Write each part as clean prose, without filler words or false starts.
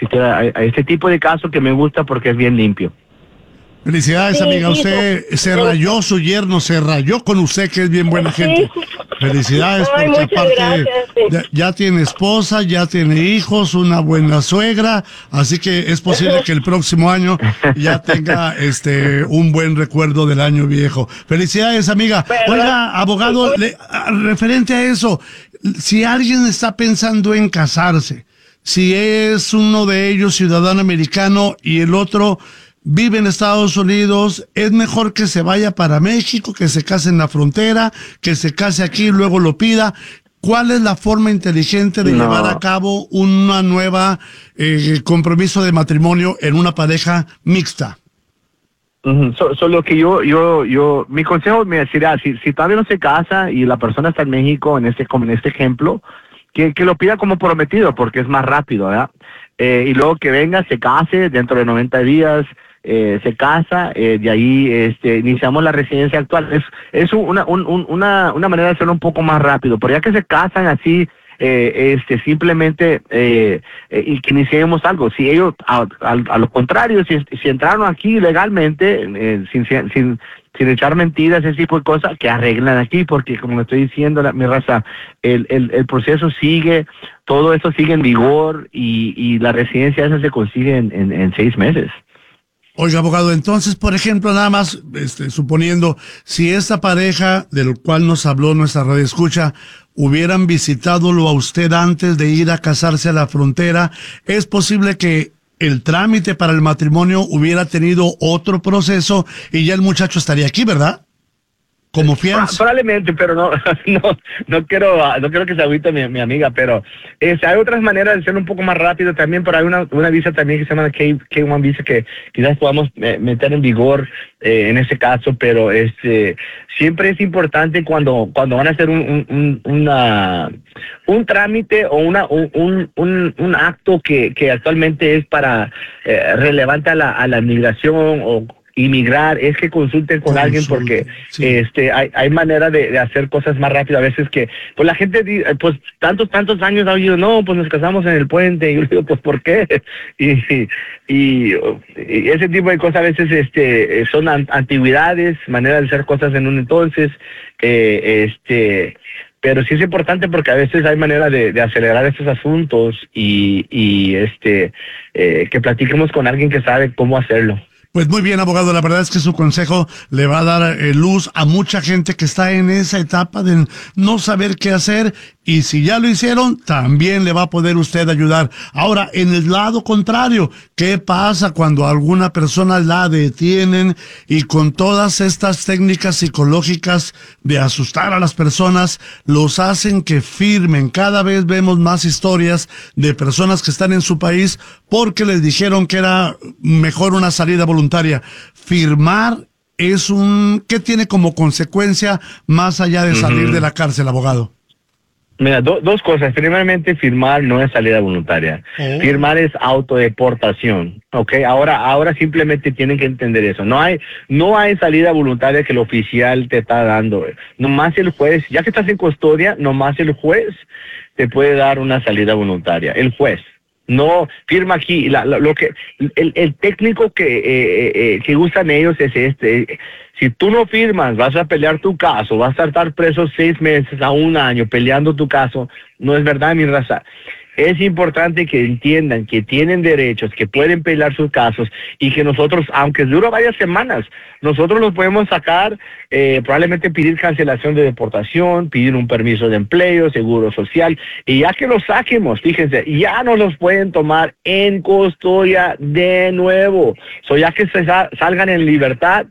a este tipo de casos que me gusta porque es bien limpio. Felicidades, Sí, amiga. sí, Usted se rayó, su yerno se rayó con usted, que es bien buena gente. Sí. Felicidades, Ay, porque muchas aparte gracias, sí. ya tiene esposa, ya tiene hijos, una buena suegra, así que es posible que el próximo año ya tenga un buen recuerdo del año viejo. Felicidades, amiga. ¿Verdad? Oiga, abogado, referente a eso, si alguien está pensando en casarse, si es uno de ellos ciudadano americano y el otro vive en Estados Unidos, es mejor que se vaya para México, que se case en la frontera, que se case aquí y luego lo pida. ¿Cuál es la forma inteligente de llevar a cabo una nueva compromiso de matrimonio en una pareja mixta? Solo que mi consejo me sería, si todavía no se casa y la persona está en México, como en este ejemplo, que lo pida como prometido, porque es más rápido, ¿verdad? Y luego que venga, se case dentro de 90 días, se casa, de ahí iniciamos la residencia actual. Es una manera de hacerlo un poco más rápido, pero ya que se casan así, simplemente y que iniciemos algo. Si ellos, a lo contrario, si entraron aquí legalmente, sin echar mentiras, ese tipo de cosas, que arreglan aquí, porque como estoy diciendo, mi raza, el proceso sigue, todo eso sigue en vigor y la residencia esa se consigue en 6 meses. Oiga, abogado, entonces, por ejemplo, nada más, suponiendo, si esta pareja del cual nos habló nuestra radioescucha hubieran visitadolo a usted antes de ir a casarse a la frontera, es posible que el trámite para el matrimonio hubiera tenido otro proceso y ya el muchacho estaría aquí, ¿verdad? Como fianza. Probablemente, pero no quiero que se agüite mi amiga, pero hay otras maneras de ser un poco más rápido también, pero hay una visa también que se llama K1 visa que quizás podamos meter en vigor en ese caso, pero siempre es importante cuando van a hacer un trámite o un acto que actualmente es para relevante a la migración o inmigrar, es que consulten con alguien, porque sí. Hay manera de hacer cosas más rápido. A veces que pues la gente pues tantos años ha oído, no, pues nos casamos en el puente, y yo digo, pues ¿por qué? Y ese tipo de cosas a veces son antigüedades, maneras de hacer cosas en un entonces, pero sí es importante porque a veces hay manera de acelerar estos asuntos y que platiquemos con alguien que sabe cómo hacerlo. Pues muy bien, abogado, la verdad es que su consejo le va a dar luz a mucha gente que está en esa etapa de no saber qué hacer, y si ya lo hicieron, también le va a poder usted ayudar. Ahora, en el lado contrario, ¿qué pasa cuando a alguna persona la detienen y con todas estas técnicas psicológicas de asustar a las personas, los hacen que firmen? Cada vez vemos más historias de personas que están en su país porque les dijeron que era mejor una salida voluntaria. Firmar es ¿qué tiene como consecuencia más allá de salir de la cárcel, abogado? Mira, dos cosas. Primeramente, firmar no es salida voluntaria. Firmar es autodeportación, ¿ok? Ahora simplemente tienen que entender eso. No hay salida voluntaria que el oficial te está dando. Nomás el juez, ya que estás en custodia, nomás el juez te puede dar una salida voluntaria. El juez. No firma aquí. El técnico que usan ellos es si tú no firmas, vas a pelear tu caso, vas a estar preso 6 meses a 1 año peleando tu caso. No es verdad, mi raza. Es importante que entiendan que tienen derechos, que pueden pelear sus casos y que nosotros, aunque dura varias semanas, nosotros los podemos sacar, probablemente pedir cancelación de deportación, pedir un permiso de empleo, seguro social, y ya que los saquemos, fíjense, ya no los pueden tomar en custodia de nuevo. Ya que salgan en libertad,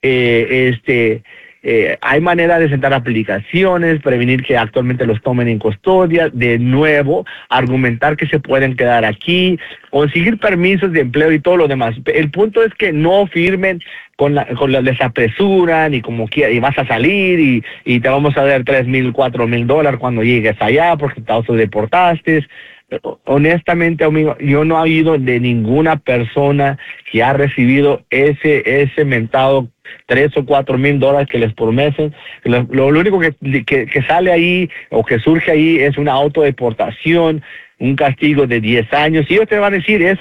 hay manera de sentar aplicaciones, prevenir que actualmente los tomen en custodia, de nuevo, argumentar que se pueden quedar aquí, conseguir permisos de empleo y todo lo demás. El punto es que no firmen les apresuran y como quiera, y vas a salir y te vamos a dar $3,000, $4,000 cuando llegues allá porque te autodeportaste. Honestamente, amigo, yo no he oído de ninguna persona que ha recibido ese mentado $3,000 o $4,000 que les prometen. Lo único que sale ahí o que surge ahí es una autodeportación, un castigo de 10 años, y ellos te van a decir,